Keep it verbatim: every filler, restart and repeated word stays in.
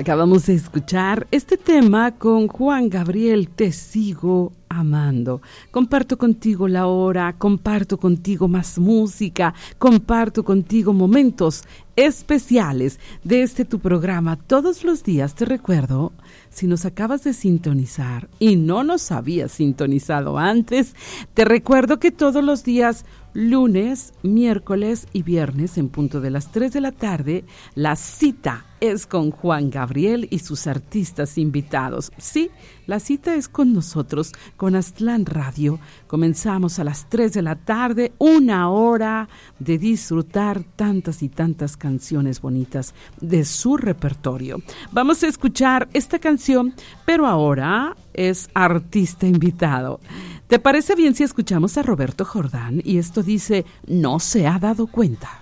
Acabamos de escuchar este tema con Juan Gabriel, Te sigo amando. Comparto contigo la hora, comparto contigo más música, comparto contigo momentos especiales de este tu programa. Todos los días te recuerdo, si nos acabas de sintonizar y no nos habías sintonizado antes, te recuerdo que todos los días, lunes, miércoles y viernes en punto de las tres de la tarde, la cita es con Juan Gabriel y sus artistas invitados. Sí, la cita es con nosotros, con Aztlán Radio. Comenzamos a las tres de la tarde, una hora de disfrutar tantas y tantas canciones bonitas de su repertorio. Vamos a escuchar esta canción, pero ahora es artista invitado. ¿Te parece bien si escuchamos a Roberto Jordán? Y esto dice, no se ha dado cuenta.